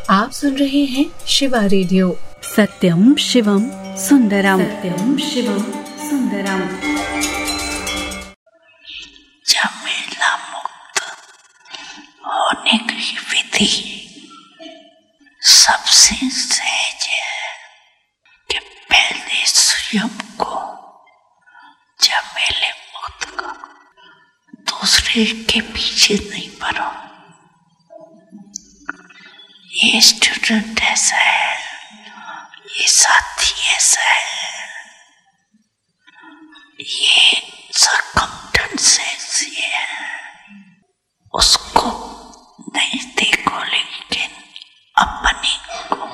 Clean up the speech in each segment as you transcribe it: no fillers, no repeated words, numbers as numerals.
आप सुन रहे हैं शिवा रेडियो। सत्यम शिवम सुंदरम, सत्यम शिवम सुंदरम। झमेला मुक्त होने की विधि सबसे सहज है कि पहले स्वयं को झमेले मुक्त करो, दूसरे के पीछे नहीं पड़ो। ये स्टूडेंट ऐसा है, ये साथी ऐसा है, ये सर्कमस्टेंसेस है, उसको नहीं देखो लेकिन अपने को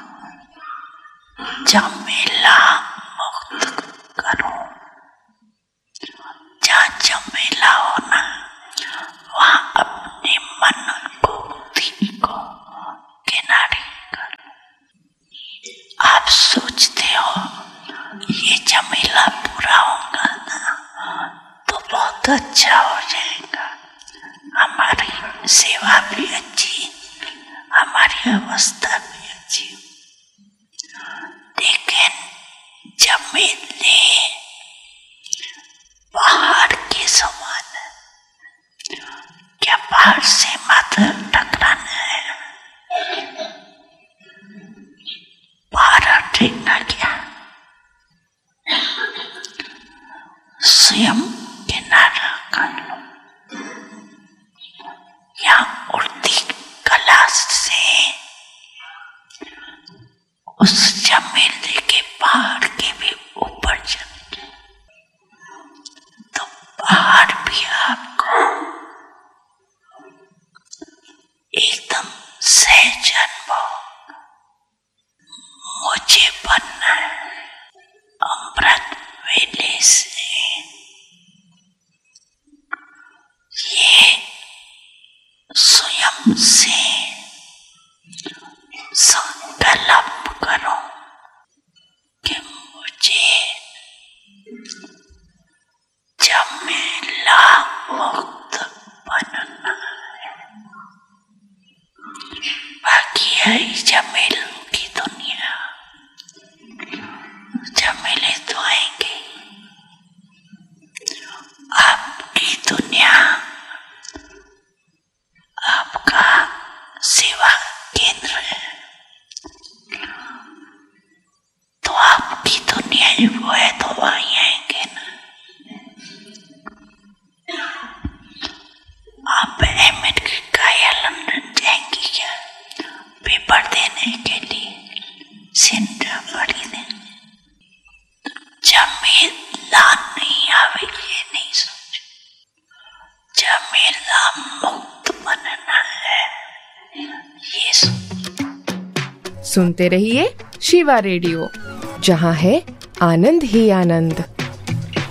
झमेला मुक्त करो। जहाँ झमेला हो ना, वहाँ अपने मन को, बुद्धि को किनारे करो। आप सोचते हो ये झमेला पूरा होगा ना तो बहुत अच्छा हो जाएगा, हमारी सेवा भी अच्छी, हमारी अवस्था भी अच्छी। लेकिन झमेले पहाड़ के समान है। क्या पहाड़ से मात्र टकराना है? पहाड़ हटेगा क्या? स्वयं किनारा कर लो। या उड़ती कला से उस झमेले के पहाड़ के भी ऊपर चले तो पहाड़ भी आपको एकदम सहज अनुभव। मुझे बनना है अमृत वेले से, ये स्वयं से संकल्प करो कि मुझे झमेला मुक्त बनना है। बाकी है झमेलों की दुनिया, झमेले तो आएंगे। आपकी दुनिया आपका सेवा केंद्र है, तो आपकी दुनिया वो है तो वहीं आएंगे ना। आप अमेरिका या लंदन जाएंगे क्या पेपर देने के लिए, सेंटर पढ़ी देने? झमेला नहीं आवे ये नहीं सोचो, झमेला मुक्त बनना है ये सोचो। सुनते रहिए शिवा रेडियो, जहाँ है आनंद ही आनंद।